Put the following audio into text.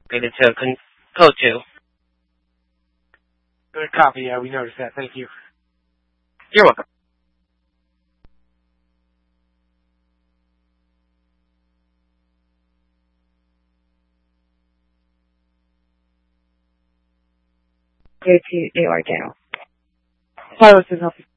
Needed to code to. Good copy. Yeah, we noticed that. Thank you. You're welcome. Go to AR Dale. Hello, this is Officer